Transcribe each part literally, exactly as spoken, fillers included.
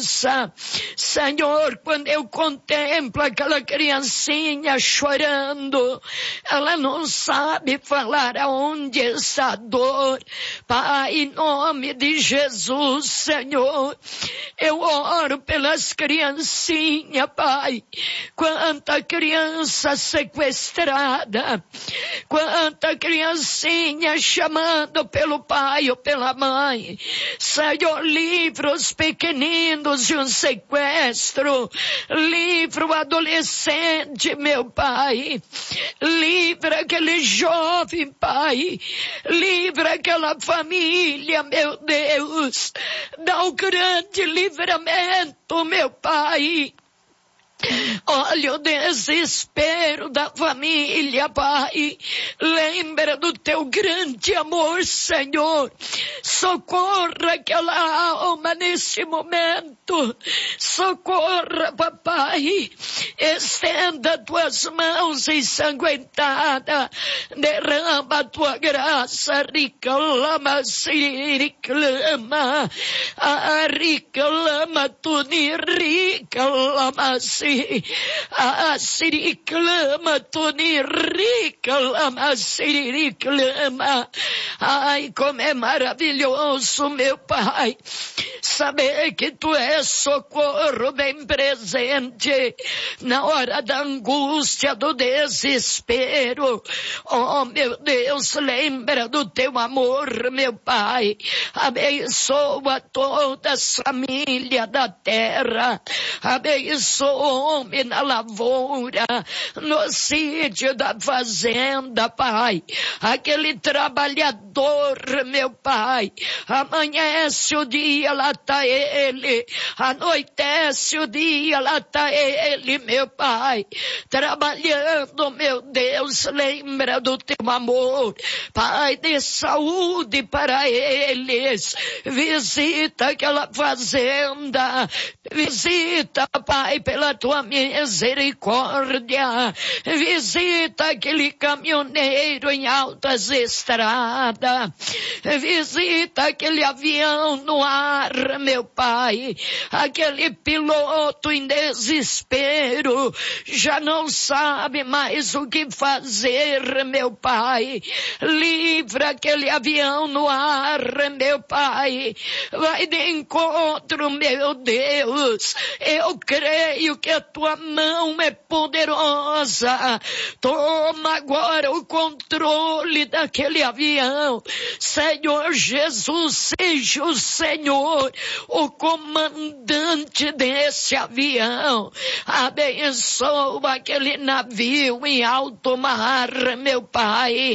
criança. Senhor, quando eu contemplo aquela criancinha chorando, ela não sabe falar aonde está a dor. Pai, em nome de Jesus, Senhor, eu oro pelas criancinhas, Pai. Quanta criança sequestrada, quanta criancinha chamando pelo pai ou pela mãe. Senhor, livra os pequeninos de um sequestro, livra o adolescente, meu Pai, livra aquele jovem, Pai, livra aquela família, meu Deus, dá o grande livramento, meu Pai. Olha o desespero da família, Pai. Lembra do teu grande amor, Senhor. Socorra aquela alma nesse momento. Socorra, Papai. Estenda tuas mãos ensanguentadas. Derrama a tua graça. Reclama, se reclama. Ah, reclama, tu ni reclama, se Ah, se reclama, Tony, reclama, se reclama. Ai, como é maravilhoso, meu Pai, saber que Tu és socorro bem presente na hora da angústia, do desespero. Oh, meu Deus, lembra do Teu amor, meu Pai. Abençoa toda a família da terra. Abençoa homem na lavoura, no sítio da fazenda, Pai. Aquele trabalhador, meu Pai. Amanhece o dia, lá tá ele. Anoitece o dia, lá tá ele, meu Pai. Trabalhando, meu Deus, lembra do Teu amor. Pai, dê saúde para eles. Visita aquela fazenda. Visita, Pai, pela Tua misericórdia. Visita aquele caminhoneiro em altas estradas. Visita aquele avião no ar, meu Pai. Aquele piloto em desespero. Já não sabe mais o que fazer, meu Pai. Livra aquele avião no ar, meu Pai. Vai de encontro, meu Deus. Eu creio que a Tua mão é poderosa. Toma agora o controle daquele avião. Senhor Jesus, seja o Senhor o comandante desse avião. Abençoa aquele navio em alto mar, meu Pai.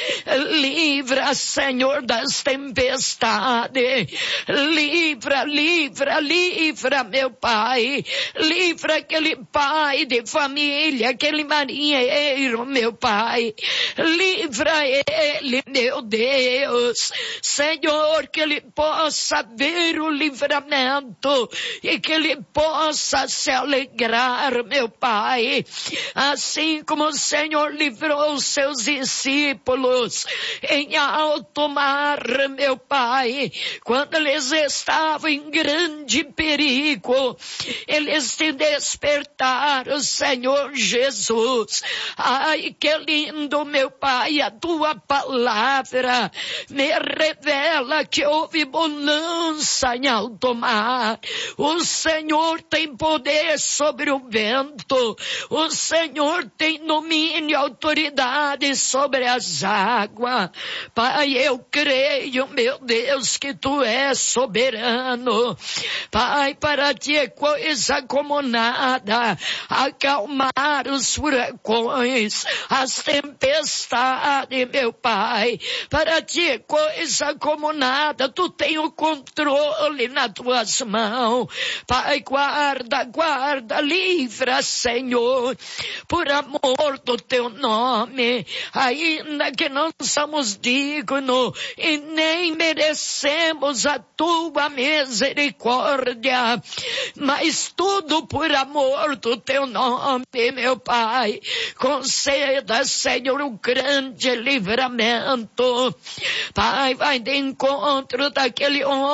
Livra, Senhor, das tempestades. Livra, livra, livra, meu Pai. Livra aquele pai de família, aquele marinheiro, meu Pai. Livra ele, meu Deus. Senhor, que ele possa ver o livramento e que ele possa se alegrar, meu Pai. Assim como o Senhor livrou os seus discípulos em alto mar, meu Pai, quando eles estavam em grande perigo, eles te despertaram, Senhor Jesus. Ai, que lindo, meu Pai, a Tua palavra me revela que houve bonança em alto mar. O Senhor tem poder sobre o vento. O Senhor tem domínio e autoridade sobre as águas. Pai, eu creio, meu Deus, que Tu és soberano. Pai, para Ti é coisa como nada acalmar os furacões, as tempestades, meu Pai. Para Ti é coisa como nada. Tu tem o controle nas Tuas mãos. Pai, guarda, guarda, livra, Senhor, por amor do Teu nome. Ainda que não somos dignos e nem merecemos a Tua misericórdia, mas tudo por amor do Teu nome, meu Pai. Conceda, Senhor, um grande livramento. Pai, vai de encontro daquele ônibus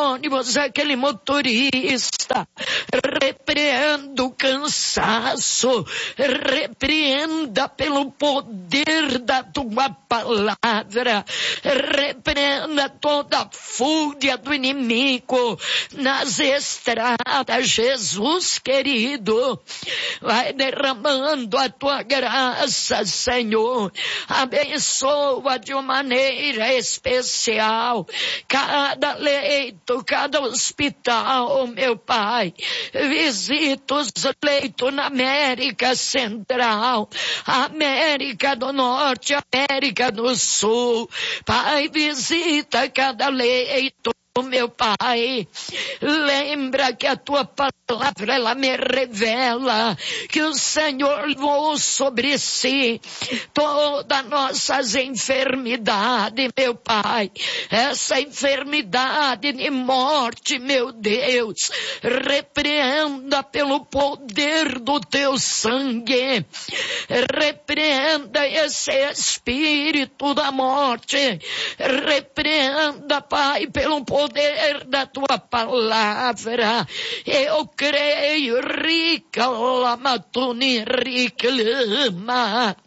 Deus, aquele motorista, repreenda o cansaço, repreenda pelo poder da tua palavra, repreenda toda a fúria do inimigo nas estradas. Jesus querido, vai derramando a tua graça, Senhor, abençoa de uma maneira especial cada leito, cada hospital, meu Pai. Visita os leitos na América Central, América do Norte, América do Sul. Pai, visita cada leito, meu Pai. Lembra que a tua palavra, ela me revela que o Senhor levou sobre si todas nossas enfermidades, meu Pai. Essa enfermidade de morte, meu Deus, repreenda pelo poder do teu sangue. Repreenda esse espírito da morte. Repreenda, Pai, pelo poder poder da tua palavra. Eu creio, rica lamatuni, rica lama.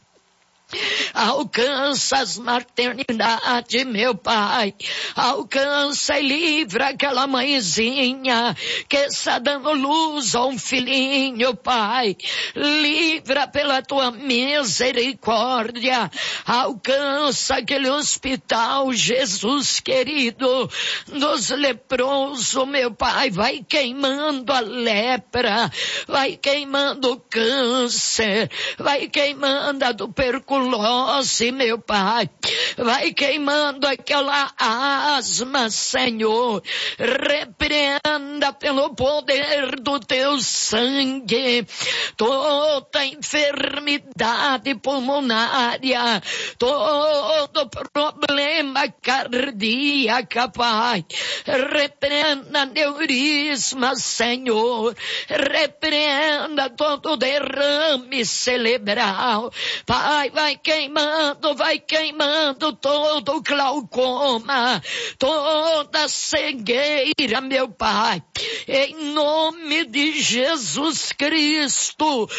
Alcança as maternidades, meu Pai. Alcança e livra aquela mãezinha que está dando luz a um filhinho, Pai. Livra pela tua misericórdia. Alcança aquele hospital, Jesus querido, dos leprosos, meu Pai. Vai queimando a lepra, vai queimando o câncer, vai queimando a tuberculose, meu Pai. Vai queimando aquela asma, Senhor. Repreenda pelo poder do teu sangue toda enfermidade pulmonária, todo problema cardíaco, Pai. Repreenda aneurisma, Senhor. Repreenda todo derrame cerebral. Pai, vai queimando, vai queimando todo o glaucoma, toda cegueira, meu Pai. Em nome de Jesus Cristo,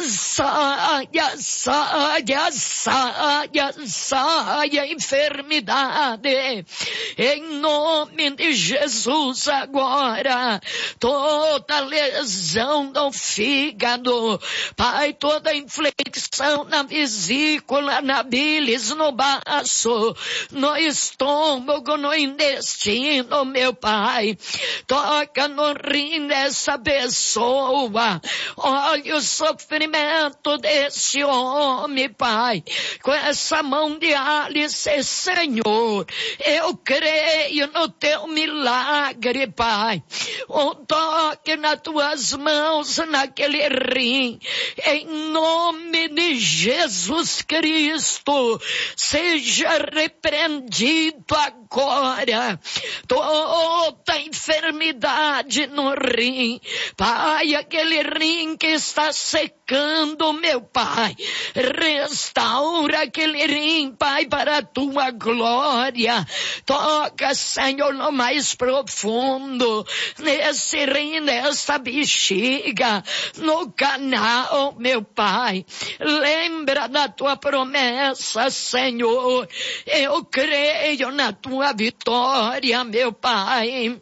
saia, saia, saia, saia enfermidade. Em nome de Jesus agora, toda lesão no fígado, Pai, toda inflexão na vesícula, na bilis, no baço, no estômago, no intestino, meu Pai. Toca no rim dessa pessoa. Olha o sofrimento desse homem, Pai. Com essa mão de Alice, Senhor, eu creio no teu milagre, Pai. Um toque nas tuas mãos, naquele rim. Em nome de Jesus Cristo, seja repreendido agora toda enfermidade no rim, Pai, aquele rim que está secando, meu Pai, restaura aquele rim, Pai, para a tua glória. Toca, Senhor, no mais profundo, nesse rim, nessa bexiga, no canal, meu Pai. Lembra da tua promessa, Senhor. Eu creio na tua vitória, meu Pai.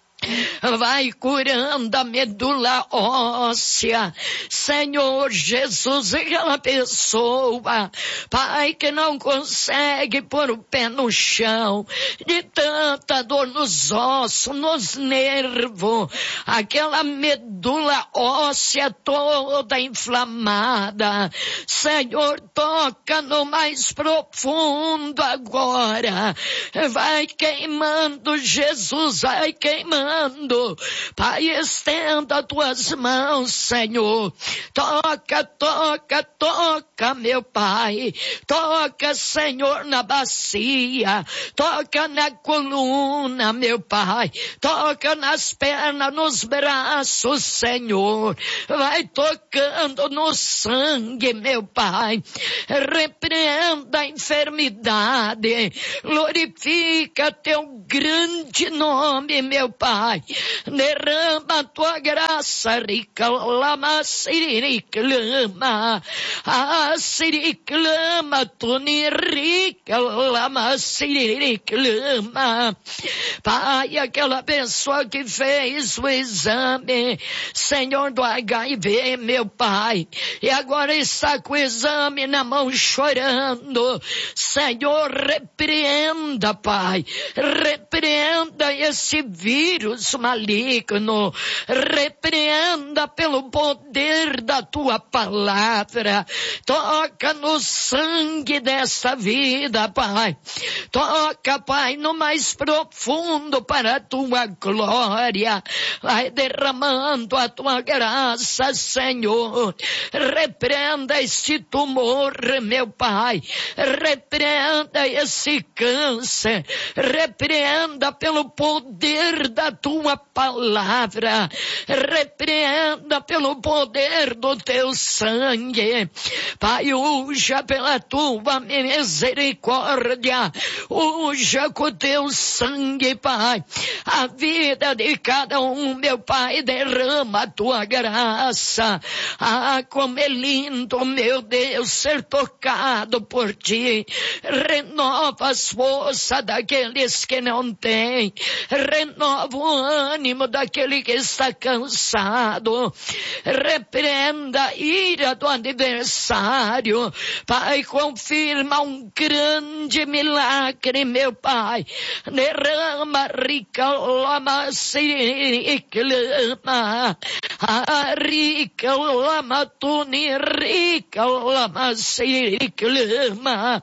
Vai curando a medula óssea, Senhor Jesus, aquela pessoa, Pai, que não consegue pôr o pé no chão, de tanta dor nos ossos, nos nervos, aquela medula óssea toda inflamada. Senhor, toca no mais profundo agora, vai queimando, Jesus, vai queimando. Pai, estenda tuas mãos, Senhor. Toca, toca, toca, meu Pai. Toca, Senhor, na bacia. Toca na coluna, meu Pai. Toca nas pernas, nos braços, Senhor. Vai tocando no sangue, meu Pai. Repreenda a enfermidade. Glorifica teu grande nome, meu Pai. Pai. Derrama a tua graça, rica lama, siriclama. Ah, siriclama, tu ni rica lama, siriclama. Pai, aquela pessoa que fez o exame, Senhor, do H I V, meu Pai, e agora está com o exame na mão chorando. Senhor, repreenda, Pai, repreenda esse vírus maligno, repreenda pelo poder da tua palavra. Toca no sangue dessa vida, Pai. Toca, Pai, no mais profundo para a tua glória. Vai derramando a tua graça, Senhor. Repreenda este tumor, meu Pai. Repreenda esse câncer. Repreenda pelo poder da tua palavra. Repreenda pelo poder do teu sangue. Pai, uja pela tua misericórdia. Uja com o teu sangue, Pai. A vida de cada um, meu Pai, derrama a tua graça. Ah, como é lindo, meu Deus, ser tocado por ti. Renova as forças daqueles que não têm. Renova o ânimo daquele que está cansado. Repreenda a ira do adversário. Pai, confirma um grande milagre, meu Pai. Derrama, rica lama, siriclama. A rica lama, tuni, rica lama, siriclama.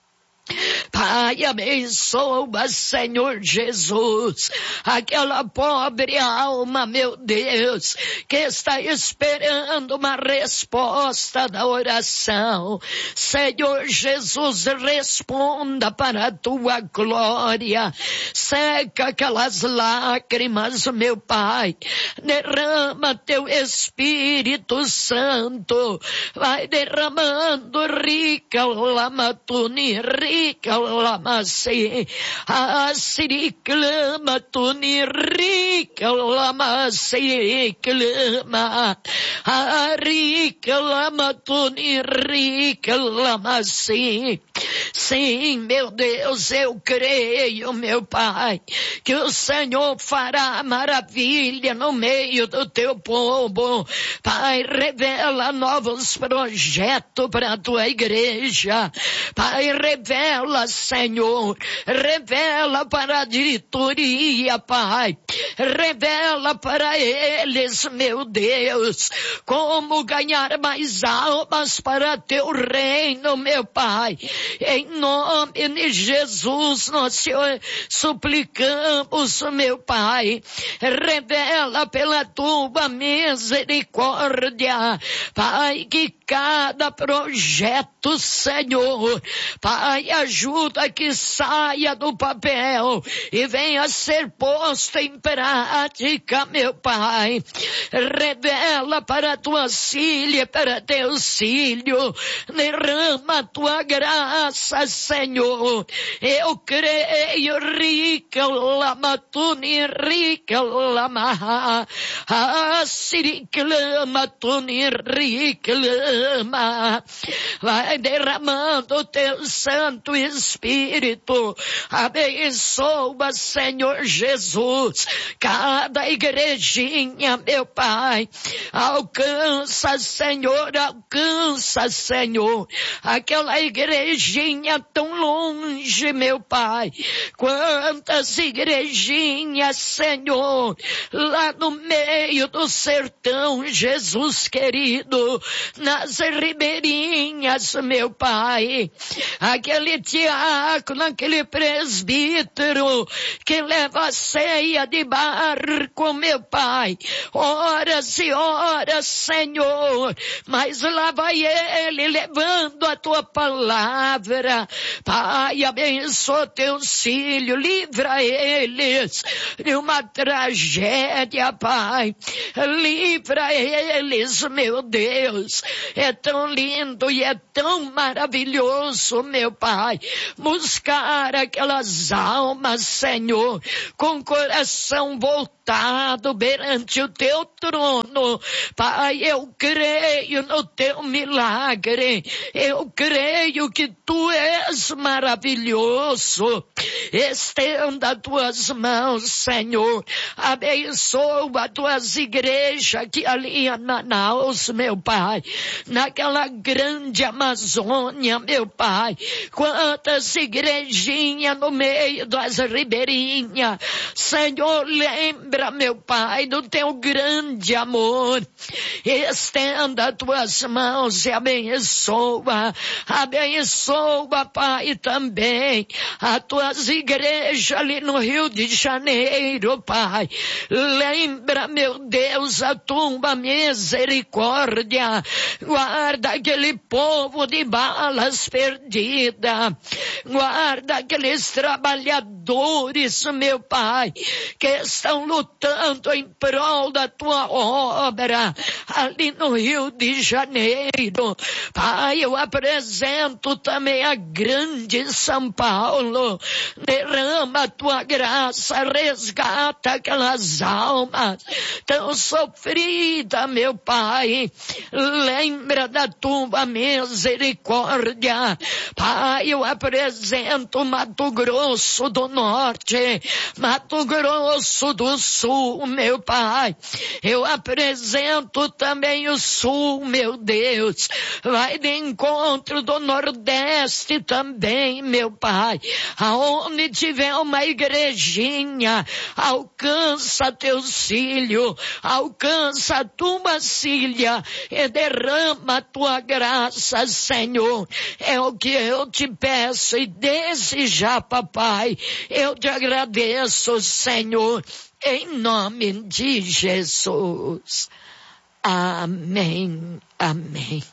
Pai, abençoa, Senhor Jesus, aquela pobre alma, meu Deus, que está esperando uma resposta da oração. Senhor Jesus, responda para a tua glória. Seca aquelas lágrimas, meu Pai. Derrama teu Espírito Santo. Vai derramando, rica lama, tuni, rica lama, se asiriclama, tuni, rica lama, se clama, rica lama, tuni, rica lama, se. Sim, meu Deus, eu creio, meu Pai, que o Senhor fará maravilha no meio do teu povo. Pai, revela novos projetos para a tua igreja. Pai, revela, Senhor, revela para a diretoria, Pai, revela para eles, meu Deus, como ganhar mais almas para teu reino, meu Pai. Em nome de Jesus, nós te suplicamos, meu Pai, revela pela tua misericórdia, Pai, que cada projeto, Senhor, Pai, ajuda que saia do papel e venha a ser posto em prática, meu Pai. Revela para tuas filhas, para teus filhos, derrama a tua graça, Senhor. Eu creio, rica lama, tuni, rica lama, asiriclama, tuni, rica lama. Vai derramando o teu Santo Espírito. Abençoa, Senhor Jesus, cada igrejinha, meu Pai. Alcança, Senhor, alcança, Senhor, aquela igrejinha tão longe, meu Pai. Quantas igrejinhas, Senhor, lá no meio do sertão, Jesus querido, nas ribeirinhas, meu Pai. Aquele diácono, aquele presbítero que leva a ceia de barco, meu Pai. Horas e horas, Senhor, mas lá vai ele levando a tua palavra. Pai, abençoa teus filhos, livra eles de uma tragédia, Pai. Livra eles, meu Deus. É tão lindo e é tão maravilhoso, meu Pai, buscar aquelas almas, Senhor, com o coração voltado quebrantado perante o teu trono. Pai, eu creio no teu milagre. Eu creio que tu és maravilhoso. Estenda tuas mãos, Senhor. Abençoa tuas igrejas aqui ali em Manaus, meu Pai. Naquela grande Amazônia, meu Pai. Quantas igrejinhas no meio das ribeirinhas. Senhor, lembra, meu Pai, do teu grande amor. Estenda tuas mãos e abençoa. Abençoa, Pai, também as tuas igrejas ali no Rio de Janeiro, Pai. Lembra, meu Deus, a tua misericórdia. Guarda aquele povo de balas perdidas. Guarda aqueles trabalhadores, meu Pai, que estão lutando em prol da tua obra ali no Rio de Janeiro. Pai, eu apresento também a grande São Paulo. Derrama a tua graça, resgata aquelas almas tão sofridas, meu Pai. Lembra da tua misericórdia. Pai, eu apresento Mato Grosso do Norte, Mato Grosso do Sul, meu Pai. Eu apresento também o Sul, meu Deus. Vai de encontro do Nordeste também, meu Pai. Aonde tiver uma igrejinha, alcança teus filhos, alcança a tua filha e derrama a tua graça, Senhor. É o que eu te peço e desde já, papai, eu te agradeço, Senhor, em nome de Jesus. Amém, amém.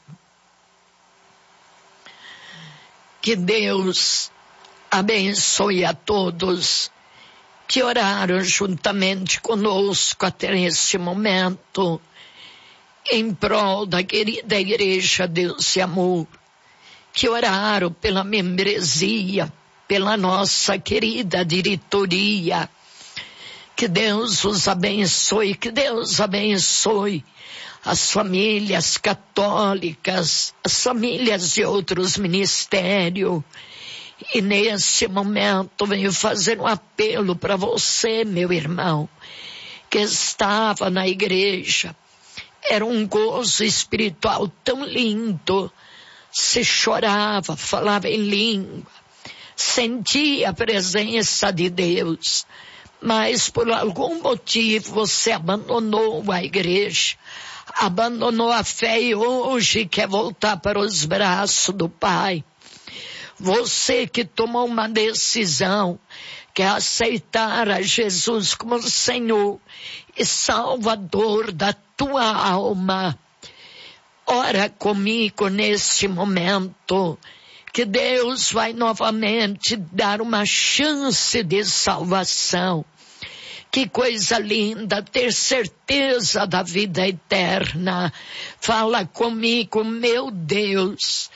Que Deus abençoe a todos que oraram juntamente conosco até este momento, em prol da querida igreja Deus e Amor, que oraram pela membresia, pela nossa querida diretoria. Que Deus os abençoe, que Deus abençoe as famílias católicas, as famílias de outros ministérios. E neste momento venho fazer um apelo para você, meu irmão, que estava na igreja. Era um gozo espiritual tão lindo. Se chorava, falava em língua, sentia a presença de Deus. Mas por algum motivo você abandonou a igreja, abandonou a fé e hoje quer voltar para os braços do Pai. Você que tomou uma decisão, quer aceitar a Jesus como Senhor e Salvador da tua alma. Ora comigo neste momento, que Deus vai novamente dar uma chance de salvação. Que coisa linda ter certeza da vida eterna. Fala comigo, meu Deus,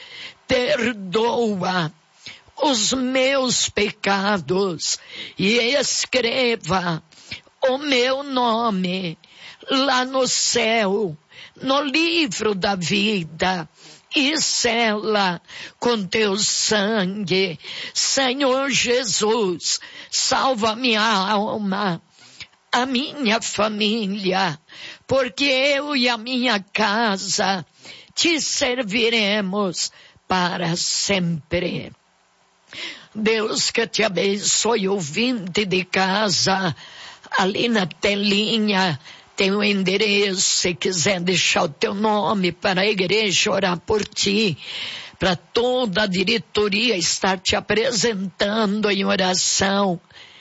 perdoa os meus pecados e escreva o meu nome lá no céu, no livro da vida, e sela com teu sangue. Senhor Jesus, salva minha alma, a minha família, porque eu e a minha casa te serviremos para sempre. Deus que te abençoe, ouvinte de casa, ali na telinha tem um endereço, se quiser deixar o teu nome para a igreja orar por ti, para toda a diretoria estar te apresentando em oração.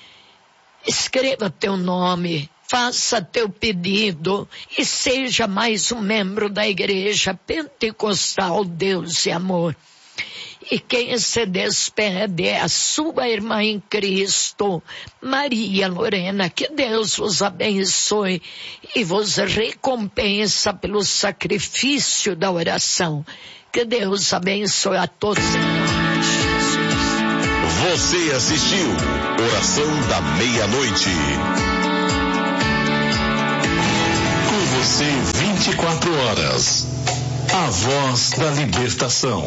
Escreva teu nome, faça teu pedido e seja mais um membro da igreja pentecostal Deus e Amor. E quem se despede é a sua irmã em Cristo, Maria Lorena. Que Deus vos abençoe e vos recompensa pelo sacrifício da oração. Que Deus abençoe a todos. Você assistiu Oração da Meia-Noite. você vinte e quatro horas. A voz da libertação.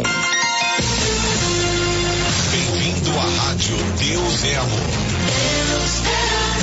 Bem-vindo à Rádio Deus é Amor. Deus é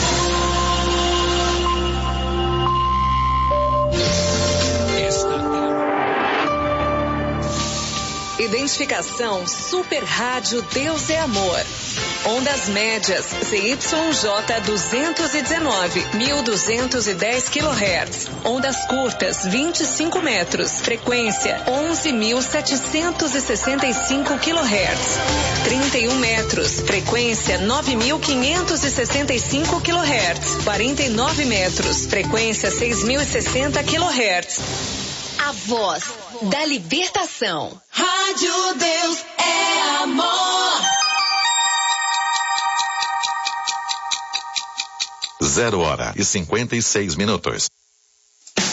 Identificação Super Rádio Deus é Amor. Ondas médias Z Y J duzentos e dezenove, mil duzentos e dez quilohertz. Ondas curtas vinte e cinco metros. Frequência onze mil setecentos e sessenta e cinco quilohertz. trinta e um metros. Frequência nove mil quinhentos e sessenta e cinco quilohertz. quarenta e nove metros. Frequência seis mil e sessenta quilohertz. A voz da libertação. Rádio Deus é Amor. Zero hora e cinquenta e seis minutos.